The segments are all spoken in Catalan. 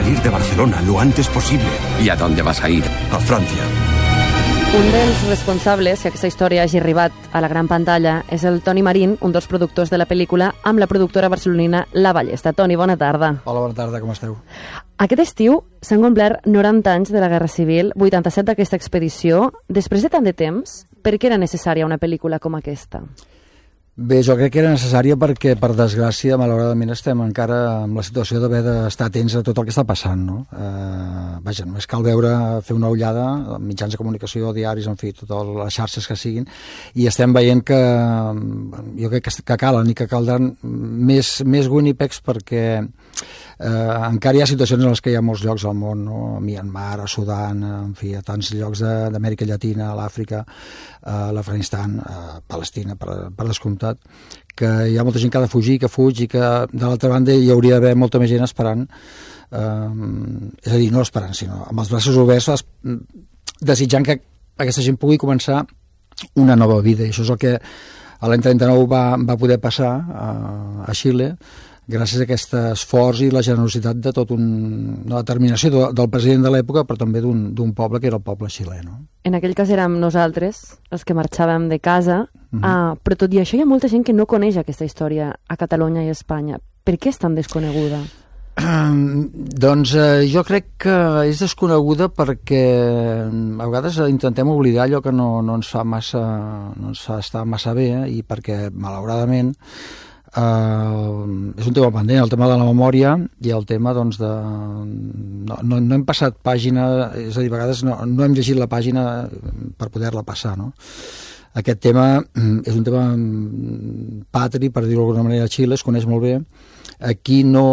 salir de Barcelona lo antes posible. ¿Y a dónde vas a ir? A Francia. Un dels responsables que aquesta història hagi arribat a la gran pantalla és el Toni Marín, un dels productors de la pel·lícula, amb la productora barcelonina La Ballesta. Toni, bona tarda. Hola, bona tarda, com esteu? Aquest estiu s'han complert 90 anys de la Guerra Civil, 87 d'aquesta expedició. Després de tant de temps, per què era necessària una pel·lícula com aquesta? Bé, jo crec que era necessària perquè, per desgràcia, malauradament estem encara en la situació d'haver d'estar atents a tot el que està passant, no? Vaja, només cal fer una ullada, mitjans de comunicació, diaris, en fi, totes les xarxes que siguin, i estem veient que jo crec que calen i que caldran més Winnipegs perquè encara hi ha situacions en les que hi ha molts llocs al món, no? A Myanmar, a Sudan, en fi, a tants llocs d'Amèrica Llatina, a l'Àfrica, a l'Afganistan, a Palestina, per descomptat, que hi ha molta gent que ha de fugir, que fuig, i que, de l'altra banda, hi hauria d'haver molta més gent esperant, és a dir, no esperant, sinó amb els braços oberts, desitjant que aquesta gent pugui començar una nova vida, i això és el que l'any 39 va poder passar a Xile, gràcies a aquest esforç i la generositat de una determinació del president de l'època, però també d'un poble que era el poble xilè. No? En aquell cas érem nosaltres, els que marxàvem de casa, però tot i això hi ha molta gent que no coneix aquesta història a Catalunya i a Espanya. Per què és tan desconeguda? Doncs jo crec que és desconeguda perquè a vegades intentem oblidar allò que no ens fa estar massa bé, i perquè, malauradament, és un tema pendent, el tema de la memòria i el tema doncs no hem passat pàgina, és a dir, a vegades no hem llegit la pàgina per poder-la passar, no? Aquest tema és un tema patri, per dir-ho d'alguna manera. A Xile es coneix molt bé, aquí no,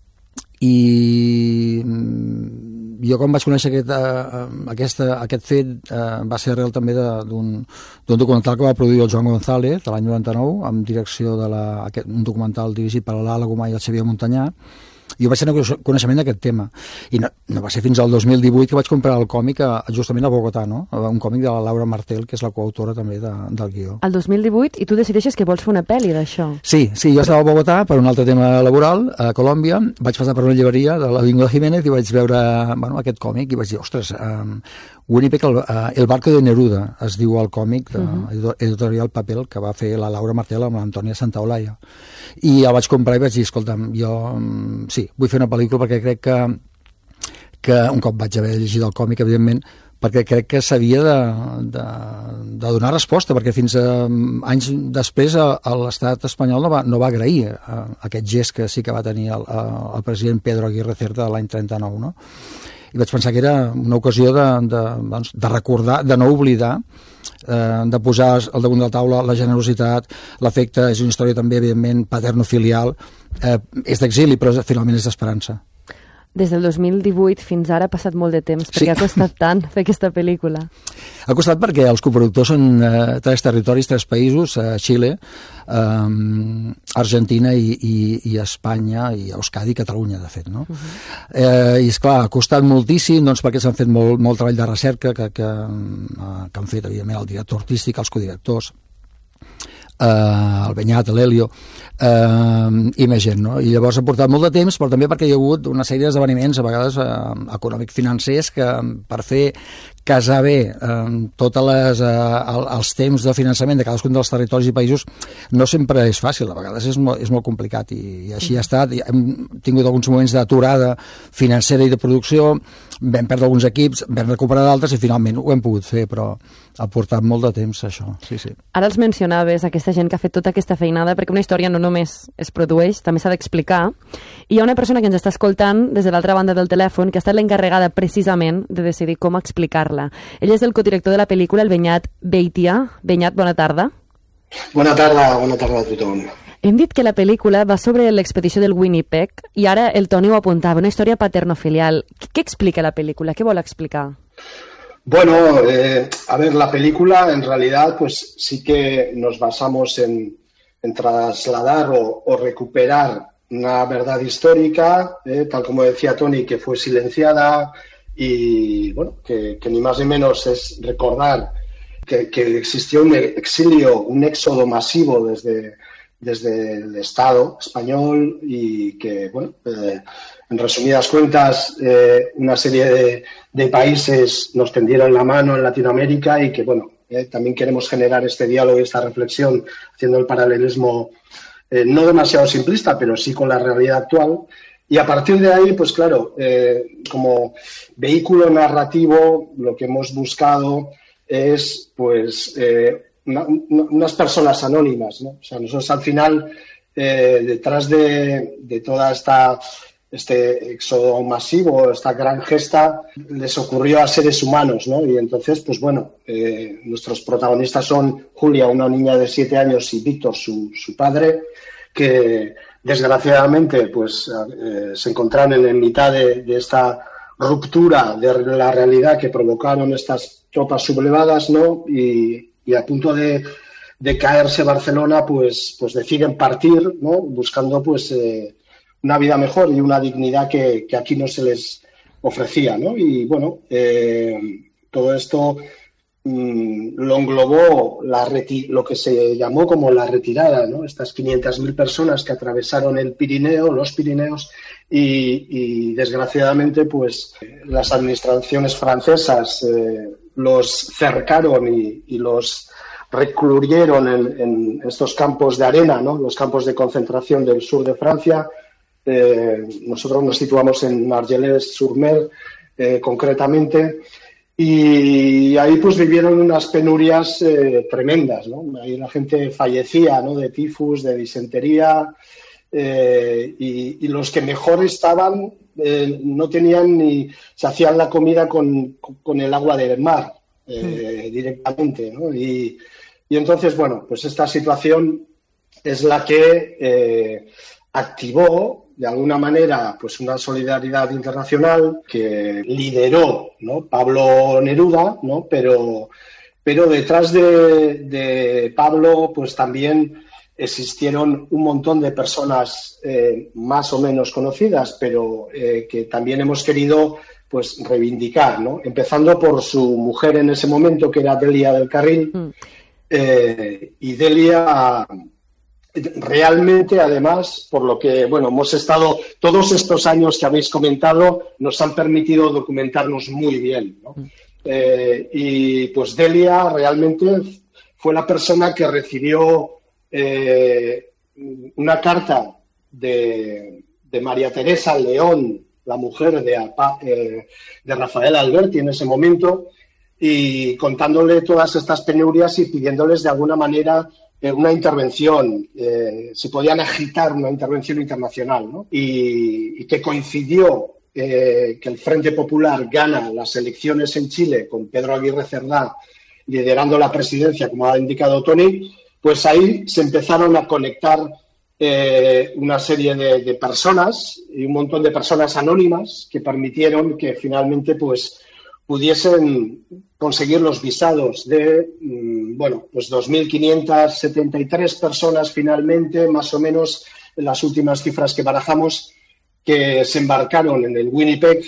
i jo quan vaig conèixer aquest fet va ser arrel també d'un documental que va produir el Joan González de l'any 99, amb direcció un documental dirigit per l'Ala Gomà i el Xavier Montanyà, i jo vaig tenir coneixement d'aquest tema, i no va ser fins al 2018 que vaig comprar el còmic justament a Bogotà, no? Un còmic de la Laura Martel, que és la coautora també del guió. El 2018, i tu decideixes que vols fer una pel·li d'això? Sí, jo estava a Bogotà per un altre tema laboral a Colòmbia, vaig passar per una llibreria de l'Avinguda Jiménez i vaig veure aquest còmic i vaig dir, ostres, Winnipeg, el barco de Neruda es diu el còmic editorial Papel que va fer la Laura Martel amb l'Antònia Santaolalla, i el vaig comprar i vaig dir, escolta'm, jo sí, vull fer una pel·lícula perquè crec que un cop vaig haver llegit el còmic, evidentment, perquè crec que s'havia de donar resposta, perquè fins a anys després l'estat espanyol no va agrair aquest gest que sí que va tenir el president Pedro Aguirre Cerda l'any 39, no? I vaig pensar que era una ocasió de recordar, de no oblidar, de posar al damunt de la taula la generositat, l'afecte. És una història també, evidentment, paterno-filial, és d'exili, però finalment és d'esperança. Des del 2018 fins ara ha passat molt de temps. Per què ha costat tant fer aquesta pel·lícula? Ha costat perquè els coproductors són 3 territoris, 3 països, Xile, Argentina i Espanya, i Euskadi i Catalunya, de fet, no? I, esclar, ha costat moltíssim, doncs, perquè s'han fet molt treball de recerca que han fet, evidentment, el director artístic, els codirectors, el Benyat, l'Helio, i més gent, no? I llavors ha portat molt de temps, però també perquè hi ha hagut una sèrie d'esdeveniments, a vegades econòmic-financers, que per fer casar bé tots els temps de finançament de cadascun dels territoris i països no sempre és fàcil, a vegades és molt complicat, i així ha estat. Hem tingut alguns moments d'aturada financera i de producció, vam perdre alguns equips, vam recuperar d'altres i finalment ho hem pogut fer, però ha portat molt de temps això, sí. Ara els mencionaves, aquesta gent que ha fet tota aquesta feinada, perquè una història no només es produeix, també s'ha d'explicar, i hi ha una persona que ens està escoltant des de l'altra banda del telèfon que ha estat l'encarregada precisament de decidir com explicar-la. Ell és el codirector de la pel·lícula, el Benyat Beitia. Benyat, bona tarda. Bona tarda a tothom. Hem dit que la pel·lícula va sobre l'expedició del Winnipeg i ara el Toni ho apuntava, una història paterno-filial. Què explica la pel·lícula? Què vol explicar? Bueno, a ver, la película en realidad pues sí que nos basamos en trasladar o recuperar una verdad histórica, tal como decía Toni, que fue silenciada y bueno, que ni más ni menos es recordar que existió un exilio, un éxodo masivo desde el Estado español y que, bueno, En resumidas cuentas, una serie de países nos tendieron la mano en Latinoamérica y que, bueno, también queremos generar este diálogo y esta reflexión haciendo el paralelismo no demasiado simplista, pero sí con la realidad actual. Y a partir de ahí, pues claro, como vehículo narrativo, lo que hemos buscado es, pues, unas personas anónimas, ¿no? O sea, nosotros al final, detrás de toda este éxodo masivo, esta gran gesta, les ocurrió a seres humanos, ¿no? Y entonces, pues bueno, nuestros protagonistas son Julia, una niña de 7 años, y Víctor, su padre, que desgraciadamente pues se encontraron en mitad de esta ruptura de la realidad que provocaron estas tropas sublevadas, ¿no? Y a punto de caerse Barcelona, pues deciden partir, ¿no? Buscando pues una vida mejor y una dignidad que aquí no se les ofrecía, ¿no? Y bueno, todo esto lo englobó lo que se llamó como la retirada, ¿no? Estas 500.000 personas que atravesaron los Pirineos y desgraciadamente pues las administraciones francesas los cercaron y los recluyeron en estos campos de arena, ¿no? Los campos de concentración del sur de Francia. Nosotros nos situamos en Argelès-sur-Mer concretamente. Y ahí pues vivieron unas penurias tremendas, ¿no? Ahí la gente fallecía, ¿no? De tifus, de disentería, y los que mejor estaban no tenían se hacían la comida con el agua del mar directamente, ¿no? Y entonces, bueno, pues esta situación es la que activó de alguna manera pues una solidaridad internacional que lideró, ¿no? Pablo Neruda, ¿no? Pero detrás de Pablo pues también existieron un montón de personas más o menos conocidas, pero que también hemos querido pues reivindicar, ¿no? Empezando por su mujer en ese momento, que era Delia del Carril, y Delia realmente, además, por lo que, bueno, hemos estado, todos estos años que habéis comentado, nos han permitido documentarnos muy bien, ¿no? Y pues Delia realmente fue la persona que recibió una carta de María Teresa León, la mujer de Rafael Alberti en ese momento, y contándole todas estas penurias y pidiéndoles de alguna manera una intervención, si podían agitar una intervención internacional, ¿no? Y que coincidió que el Frente Popular gana las elecciones en Chile con Pedro Aguirre Cerdá liderando la presidencia, como ha indicado Toni, pues ahí se empezaron a conectar una serie de personas y un montón de personas anónimas que permitieron que finalmente pues pudiesen conseguir los visados de, bueno, pues 2.573 personas finalmente, más o menos las últimas cifras que barajamos, que se embarcaron en el Winnipeg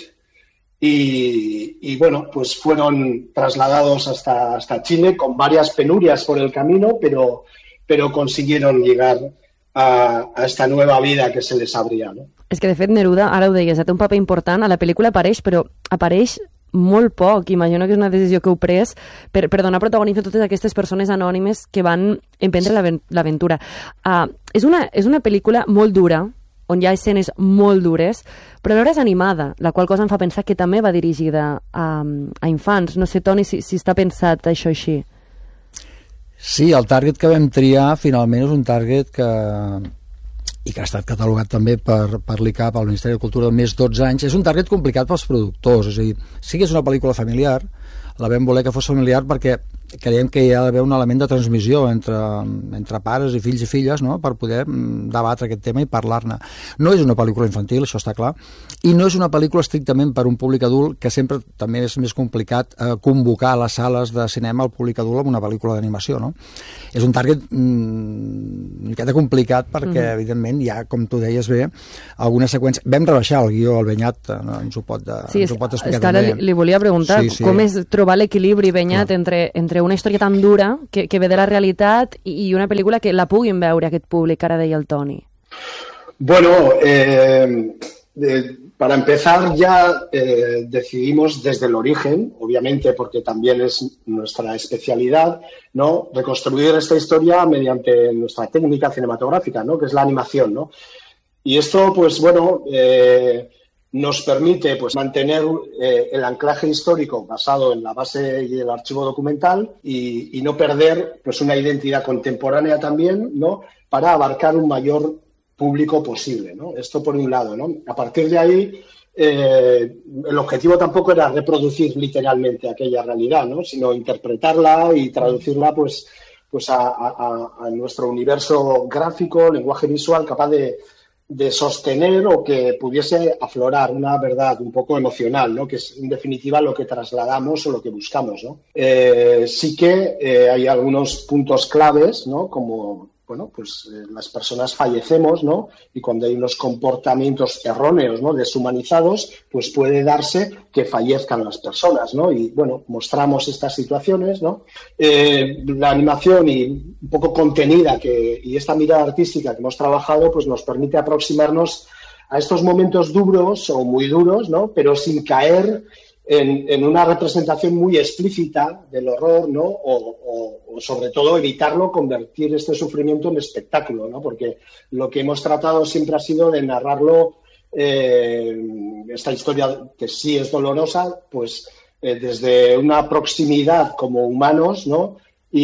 y bueno, pues fueron trasladados hasta Chile con varias penurias por el camino, pero consiguieron llegar a esta nueva vida que se les abria, no? És que, de fet, Neruda, ara ho deies, té un paper important, a la pel·lícula apareix, però apareix molt poc. Imagino que és una decisió que heu pres per donar protagonisme a totes aquestes persones anònimes que van emprendre l'aventura. És una pel·lícula molt dura, on hi ha escenes molt dures, però alhora és animada, la qual cosa em fa pensar que també va dirigida a infants. No sé, Toni, si està pensat això així. Sí, el target que vam triar finalment és un target que ha estat catalogat també per l'ICAP, al Ministeri de Cultura, de més 12 anys. És un target complicat pels productors, és a dir, sí que és una pel·lícula familiar, la vam voler que fos familiar perquè creiem que hi ha d'haver un element de transmissió entre pares i fills i filles, no?, per poder debatre aquest tema i parlar-ne. No és una pel·lícula infantil, això està clar, i no és una pel·lícula estrictament per un públic adult, que sempre també és més complicat convocar a les sales de cinema el públic adult amb una pel·lícula d'animació, no? És un target una miqueta complicat perquè, evidentment, hi ha, com tu deies bé, alguna seqüència. Vam rebaixar el guió, el Benyat ens ho pot explicar també. És que ara li volia preguntar com és trobar l'equilibri, Benyat, entre una història tan dura que ve de la realitat i una pel·lícula que la puguin veure aquest públic, ara deia el Toni. Bueno, Para empezar ya decidimos desde el origen, obviamente porque también es nuestra especialidad, ¿no? Reconstruir esta historia mediante nuestra técnica cinematográfica, ¿no? Que es la animación, ¿no? Y esto, pues bueno, nos permite pues mantener el anclaje histórico basado en la base y el archivo documental y no perder pues una identidad contemporánea también, ¿no? Para abarcar un mayor público posible, ¿no? Esto por un lado, ¿no? A partir de ahí, el objetivo tampoco era reproducir literalmente aquella realidad, ¿no? Sino interpretarla y traducirla pues a nuestro universo gráfico, lenguaje visual capaz de sostener o que pudiese aflorar una verdad un poco emocional, ¿no? Que es en definitiva lo que trasladamos o lo que buscamos, ¿no? Sí que hay algunos puntos claves, ¿no? Como bueno, pues las personas fallecemos, ¿no? Y cuando hay unos comportamientos erróneos, ¿no? Deshumanizados, pues puede darse que fallezcan las personas, ¿no? Y bueno, mostramos estas situaciones, ¿no? La animación y un poco contenida y esta mirada artística que hemos trabajado, pues nos permite aproximarnos a estos momentos duros o muy duros, ¿no? Pero sin caer en una representación muy explícita del horror, ¿no? O sobre todo evitarlo, convertir este sufrimiento en espectáculo, ¿no? Porque lo que hemos tratado siempre ha sido de narrarlo, esta historia que sí es dolorosa, pues desde una proximidad como humanos, ¿no?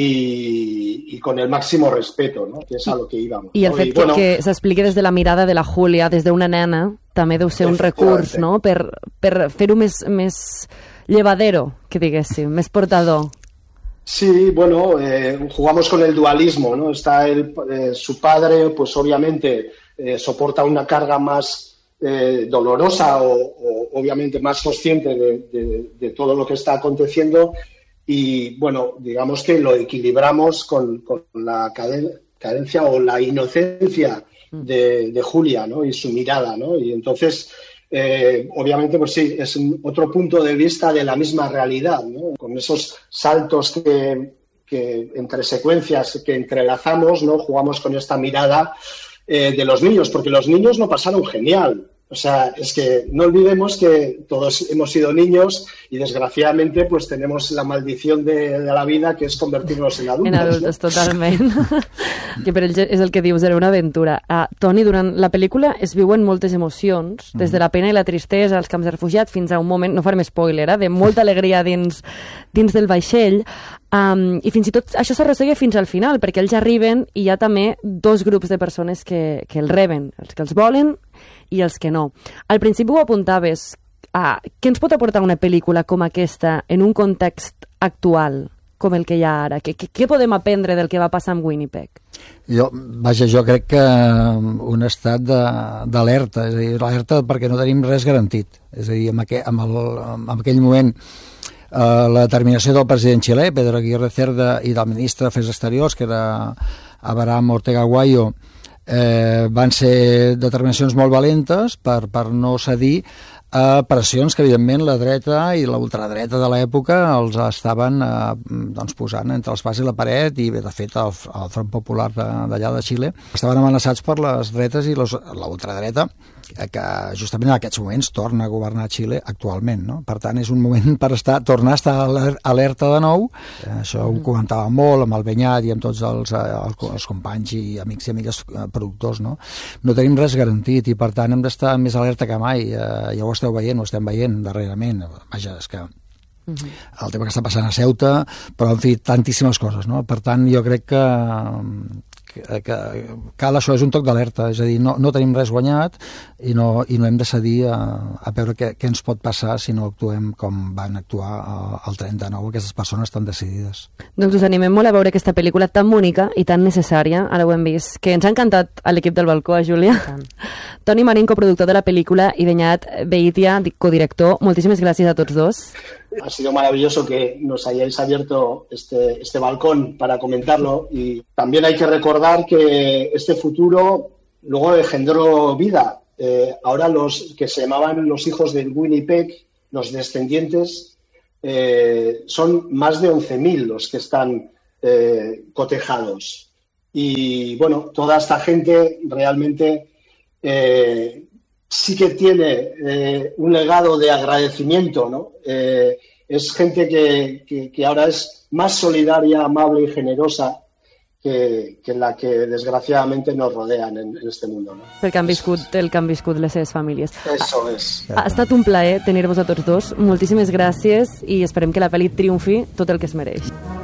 Y con el máximo respeto, no? Que és a lo que íbamos. I el fet que s'expliqui des de la mirada de la Júlia, des d'una nena, també deu ser un recurs, no? Per fer-ho més llevadero, que diguéssim, més portador. Sí, bueno, jugamos con el dualismo, ¿no? Está su padre, pues obviamente soporta una carga más dolorosa o obviamente más consciente de todo lo que está aconteciendo. Y, bueno, digamos que lo equilibramos con la cadencia o la inocencia de Julia, ¿no? Y su mirada, ¿no? Y entonces, obviamente, pues sí, es otro punto de vista de la misma realidad, ¿no? Con esos saltos que entre secuencias que entrelazamos, ¿no? Jugamos con esta mirada de los niños, porque los niños lo pasaron genial. O sea, es que no olvidemos que todos hemos sido niños y desgraciadamente pues tenemos la maldición de la vida, que és convertir-nos en adultos. En adultos, no? Totalment. Que per ells és el que dius, era una aventura. Toni, durant la pel·lícula es viuen moltes emocions, des de la pena i la tristesa als camps de refugiats fins a un moment, no farem spoiler, de molta alegria dins del vaixell, i fins i tot això s'arrossega fins al final, perquè ells arriben i hi ha també dos grups de persones que el reben, els que els volen i els que no. Al principi ho apuntaves. Què ens pot aportar una pel·lícula com aquesta en un context actual com el que hi ha ara? Què podem aprendre del que va passar amb Winnipeg? Jo crec que un estat d'alerta, és a dir, l'alerta perquè no tenim res garantit. És a dir, en aquell moment la determinació del president xilè, Pedro Aguirre Cerda, i del ministre d'Afers Exteriors, que era Abraham Ortega Guayo, van ser determinacions molt valentes per no cedir a pressions que evidentment la dreta i la ultradreta de l'època els estaven posant entre l'espàs i la paret, i de fet el Front Popular d'allà de Xile estaven amenaçats per les dretes i la ultradreta, que justament en aquests moments torna a governar Xile actualment, no? Per tant, és un moment per tornar a estar alerta de nou. Això ho comentàvem molt amb el Benyat i amb tots els companys i amics i amigues productors, no? No tenim res garantit i per tant hem d'estar més alerta que mai. Ja ho esteu veient, ho estem veient darrerament. Vaja, és que el tema que està passant a Ceuta, però en fi, tantíssimes coses, no? Per tant, jo crec que cal això, és un toc d'alerta, és a dir, no tenim res guanyat i no hem de cedir a veure què ens pot passar si no actuem com van actuar el 39 aquestes persones tan decidides. Doncs us animem molt a veure aquesta pel·lícula tan bonica i tan necessària, ara ho hem vist, que ens ha encantat a l'equip del balcó, Júlia. Toni Marín, coproductor de la pel·lícula, i Beñat Beitia, codirector, moltíssimes gràcies a tots dos. Ha sido maravilloso que nos hayáis abierto este balcón para comentarlo, y también hay que recordar que este futuro luego engendró vida. Ahora los que se llamaban los hijos del Winnipeg, los descendientes, son más de 11.000 los que están cotejados. Y bueno, toda esta gente realmente sí que tiene un legado de agradecimiento, ¿no? Es gente que ahora es más solidaria, amable y generosa que la que desgraciadamente nos rodean en este mundo, no? Perquè han viscut el que han viscut les seves famílies. Eso es. Ha estat un plaer tenir-vos a tots dos. Moltíssimes gràcies i esperem que la pel·li triomfi tot el que es mereix.